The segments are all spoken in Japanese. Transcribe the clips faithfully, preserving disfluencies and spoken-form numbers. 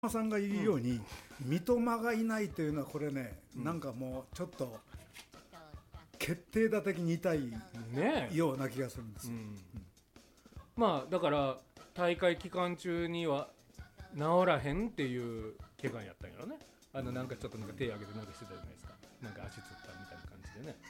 さんが言うように、うん、三笘がいないというのはこれね、うん、なんかもうちょっと決定打的に痛いような気がするんですよ、ねうんうん、 まあだから大会期間中には治らへんっていう怪我やったんやろね。あのなんかちょっとなんか手上げてなんかしてたじゃないですか。なんか足つったみたいな感じでね、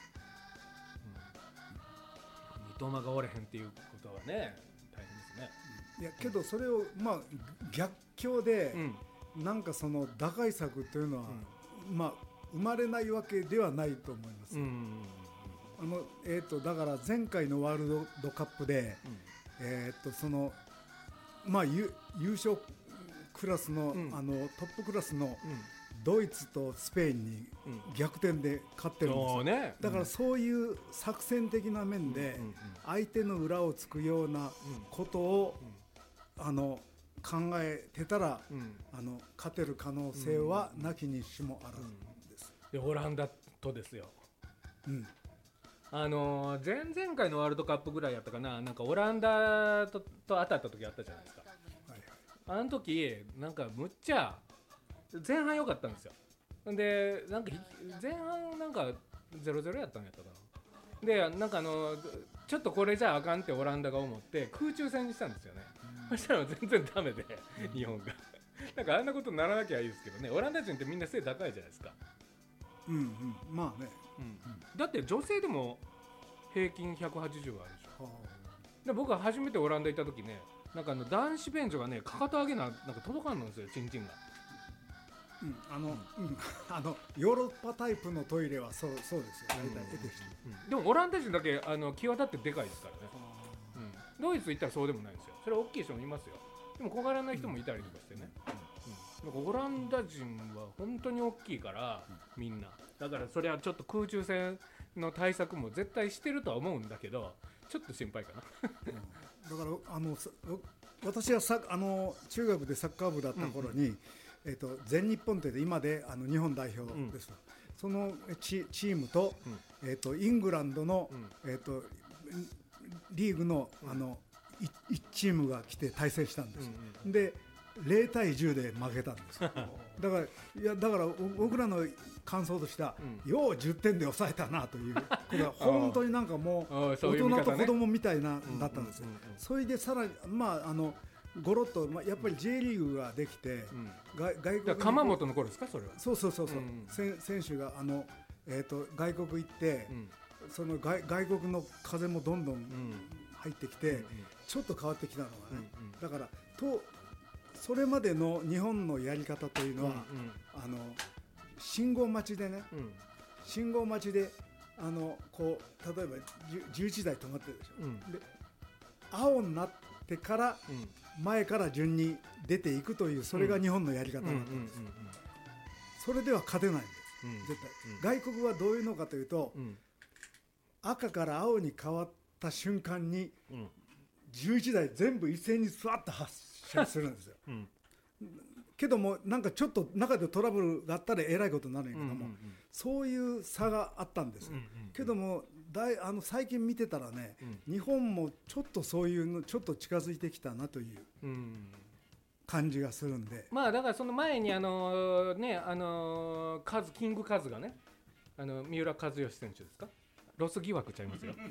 うん、三笘がおれへんっていうことはね大変ですね。 いやけどそれをまあ逆境で、うん、なんかその打開策というのは、うん、まあ生まれないわけではないと思います、うんうんうん、あのえー、とだから前回のワールドカップで、うんえー、とそのまあ優勝クラスの、うん、あのトップクラスの、うんドイツとスペインに逆転で勝ってるんですよ、うんね、だからそういう作戦的な面で相手の裏をつくようなことをあの考えてたら、うん、あの勝てる可能性はなきにしもあらずです、 うんうん、でオランダとですよ、うんあのー、前々回のワールドカップぐらいやったかな、なんかオランダ と, と当たった時あったじゃないですか、はいはい、あの時なんかむっちゃ前半良かったんですよ。でなんか前半なんかゼロゼロやったんやったかな。でなんかあのちょっとこれじゃあかんってオランダが思って空中戦にしたんですよね。そしたら全然ダメで日本がなんかあんなことにならなきゃいいですけどね。オランダ人ってみんな背高いじゃないですか。 うんうんまあね、 うん、だって女性でも平均ひゃくはちじゅうあるでしょ。で僕は初めてオランダ行った時ね、なんかあの男子便所がねかかと上げななんか届かんのですよ、チンチンが。 うん、あの、うん、あのヨーロッパタイプのトイレはそう、そうですよ、大体出てきて、 うんうん、でもオランダ人だけあの際立ってでかいですからね、うん、ドイツ行ったらそうでもないんですよ。それは大きい人もいますよ。でも小柄な人もいたりとかしてね、うんうん、オランダ人は本当に大きいからみんなだからそれはちょっと空中戦の対策も絶対してるとは思うんだけどちょっと心配かな、 うん、だからあの私はさあの中学でサッカー部だった頃に、うんうんえー、と全日本って今であの日本代表です、うん、その チ, チーム と,、うんえー、とイングランドの、うんえー、とリーグ の, あのいちチームが来て対戦したんです、うんうん、でゼロたいじゅうで負けたんですだからいやだから僕らの感想としては、うん、ようじゅってんで抑えたなというこれは本当になんかもう大人と子供みたいなだったんですよ。それでさらにまああのゴロッと、まあ、やっぱり J リーグができて、うん、外外国鎌本の頃ですかそれは。 そうそうそうそう、うん、選手があの、えー、と外国行って、うん、その 外, 外国の風もどんどん入ってきて、うん、ちょっと変わってきたのがね、うん、だからとそれまでの日本のやり方というのは、うんうん、あの信号待ちでね、うん、信号待ちであのこう例えばじゅういちだい止まってるでしょ、うん、で青になってから前から順に出ていくというそれが日本のやり方だったんです。それでは勝てないんです、うん、絶対、うん、外国はどういうのかというと、うん、赤から青に変わった瞬間に、うん、じゅういちだい全部一斉にスワッと発射するんですよ、うん、けどもなんかちょっと中でトラブルがあったらえらいことになるんやけども、うんうんうん、そういう差があったんですよ、うんうんうん、けどもだいあの最近見てたらね、うん、日本もちょっとそういうのちょっと近づいてきたなという感じがするんで、 まあだからその前にあのねあのカズキングカズがねあの三浦知良選手ですか、ロス疑惑ちゃいますよ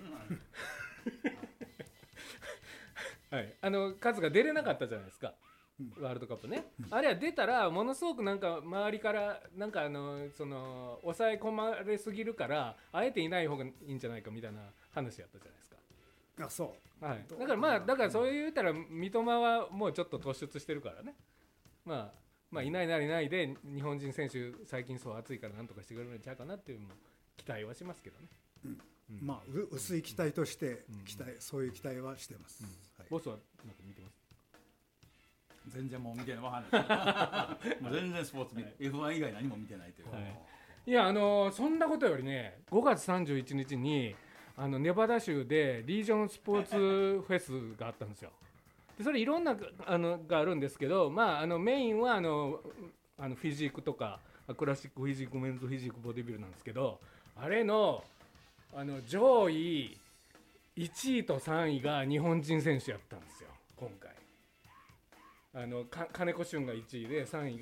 はい、あのカズが出れなかったじゃないですか、ワールドカップね、うん、あれは出たらものすごくなんか周りからなんかあのその抑え込まれすぎるからあえていない方がいいんじゃないかみたいな話やったじゃないですか。 あそう、 はい、だからまあだからそう言ったら三笘はもうちょっと突出してるからね、まあまあいないなりないで日本人選手最近そう熱いからなんとかしてくれるんちゃうかなっていうのも期待はしますけどね、 うんうん、まあ薄い期待として期待、うん、そういう期待はしてます、うんはい、ボスはなんか見てます？ 全然もう見てないわかんないもう全然スポーツ見、はい、エフワン 以外何も見てないという、はい、 いやあのー、そんなことよりねごがつさんじゅういちにちにあのネバダ州でリージョンスポーツフェスがあったんですよ。でそれいろんなあのがあるんですけど、まあ、あのメインはあのあのフィジークとかクラシックフィジークメンズフィジークボディビルなんですけど、あれ の, あの上位いちいとさんいが日本人選手やったんですよ今回。 あのか金子俊がいちいでさんい